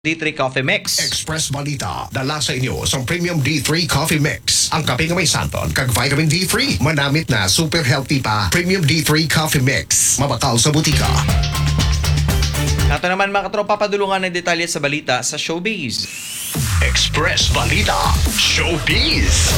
D3 Coffee Mix. Express Balita, dala sa inyo sa Premium D3 Coffee Mix. Ang kape nga may santon, kag vitamin D3. Manamit na, super healthy pa. Premium D3 Coffee Mix. Mabakaw sa butika. Ito naman mga katropa, padulungan ng detalye sa balita sa Showbiz. Express Balita, Showbiz.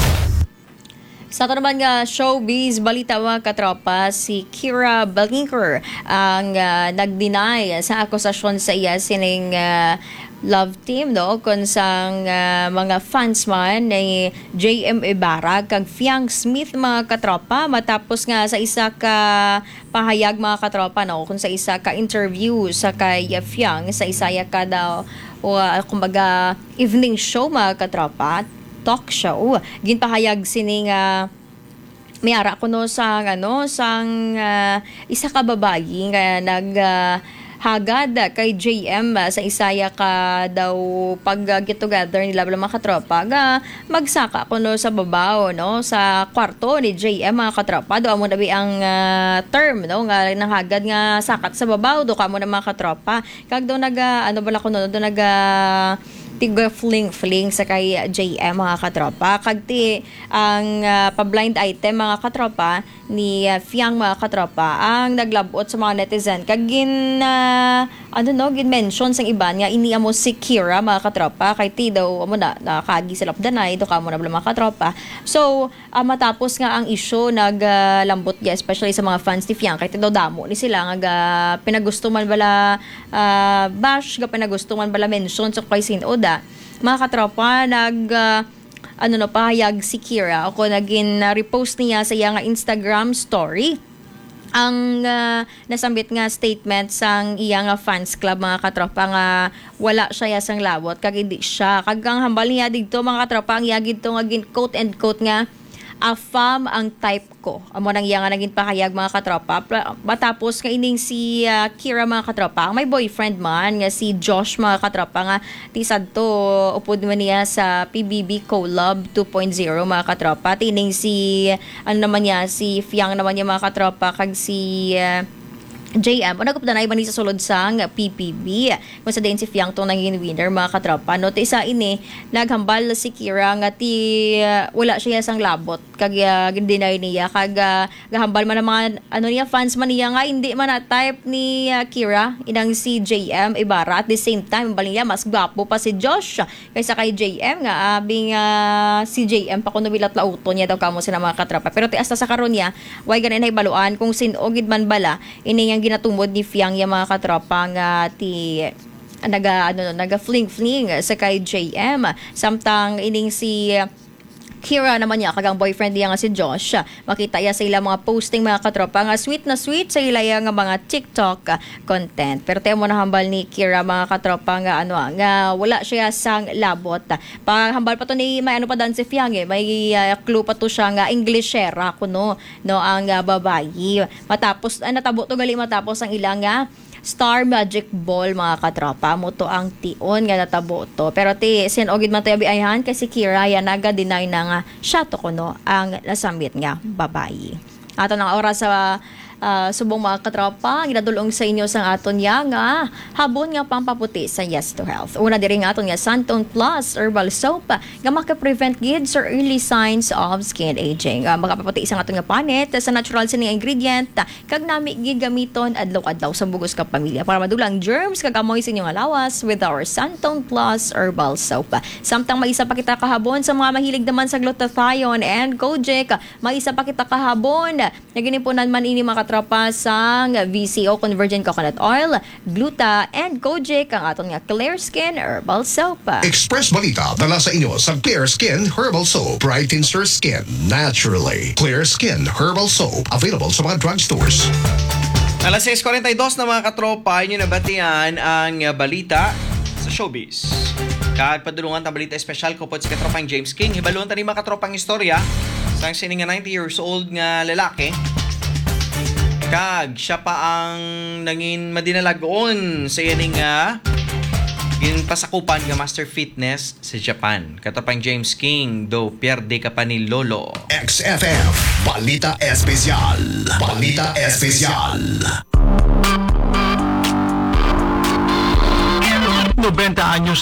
Sa ito naman nga showbiz, balita mga katropa, si Kira Ballinger ang nag-deny sa akusasyon sa iya sining love team no kung sang mga fans man ni JM Ibarra kag Fiang Smith mga katropa matapos nga sa isa ka pahayag mga katropa no kung sa isa ka interview sa kay Fiang sa isa ka daw o kumbaga evening show mga katropa talk show ginpahayag sining mayara ko no sang isa ka babayi nga hagad kay JM sa isaya ka daw pag get together nila mga katropa ga magsaka ko no sa babaw no sa kwarto ni JM mga katropa do amo na bi ang term no nga nanghagad nga sakat sa babaw do kamo na mga katropa kag do naga bala ko no do naga tiga fling sa kay JM mga katropa kagti ang pa-blind item mga katropa ni Fiang mga katropa ang naglabot sa mga netizen kag gin mention sang iban nga ini amo si Kira mga katropa kay ti daw amo na nakagi sa lapdanay do kamo na mga katropa so matapos nga ang issue naglambot ya especially sa mga fans ni Fiang kay ti daw damo ni sila nga pinagusto man bala bash ga pinagusto man bala mention sa kay Sinoda mga katropa pahayag si Kira ako naging repost niya sa iya nga Instagram story ang nasambit nga statement sang iya nga fans club mga katropa nga wala siya sang labot kag hindi siya kag ang hambal niya didto mga katropa ang iya gidto nga quote and quote nga afam ang type ko. Amo nang iya nga naging pahayag mga katropa. Matapos nga ining si Kira mga katropa, ang may boyfriend man nga si Josh mga katropa nga tisad to upod man niya sa PBB Collab 2.0 mga katropa. Tining si si Fiang naman niya mga katropa kag si JM, nagupda na iba ni sa sulod sang PPB. Kung sa din si Fiang tong naging winner mga katropa. No, isa ini, naghambal si Kira nga wala siya sang labot. Kag gindenay niya. Kag gahambal man ang mga fans man niya nga hindi man na type ni Kira. Inang si JM Ibarra. At the same time, bali niya mas gwapo pa si Josh. Kaysa kay JM nga, abing si JM pa kuno bilat lauto niya daw kamo sila mga katropa. Pero ti hasta sa karon niya, way ganin ay baluan kung sinogid man bala, ini yang ginatumod ni Fiang yung mga katropa nga naga fling sa kay JM samtang ining si Kira naman niya kagang boyfriend niya nga si Josh makita ya sa ilang mga posting mga katropa nga sweet na sweet sa ilang nga mga TikTok content pero tayo mo na hambal ni Kira mga katropa nga nga wala siya sang labot pag hambal pa to ni may pa dan si Fiang may clue pa to siya nga Englishera kuno no ang babayi matapos natabo to gali matapos ang ilang Star Magic Ball mga katropa mo to ang tion nga natabo to pero sinogid man tayo biayan kasi Kira ya naga-deny na nga siya to kuno ang nasambit nga babayi. Ato nang oras sa subong mga katropa ginadulong sa inyo sang aton nga habon nga pampaputi sa Yes to Health. Una diri nga aton nga Santon Plus Herbal Soap nga maka-prevent gid sa early signs of skin aging. Makapaputi sa aton nga panit sa natural sining ingredient kag nami gid gamiton adlaw-adlaw sa bugos ka pamilya para madulang germs kag amoy sa inyong lawas with our Santon Plus Herbal Soap. Samtang maisa pa kita kahabon sa mga mahilig naman sa glutathione and kojic, maisa pa kita kahabon na ginipunan man ini mga katropa sang VCO Convergent Coconut Oil, Gluta, and Kojic ang aton nga Clear Skin Herbal Soap. Express Balita, dala sa inyo sa Clear Skin Herbal Soap. Brightens your skin naturally. Clear Skin Herbal Soap. Available sa mga drugstores. Alas 6:42 na mga katropa, inyo nabatian ang balita sa Showbiz. Kag padulungan ta balita espesyal ko po si katropang James King. Hibalon ta ni mga katropang istorya sang sining nga 90 years old nga lalaki. Kag siya pa ang nangin madinalagon sa yaning pasakupan nga Master Fitness sa Japan. Katapang James King, do pierde ka pa ni Lolo. XFM, Balita Espesyal. Balita Espesyal. 90 anyos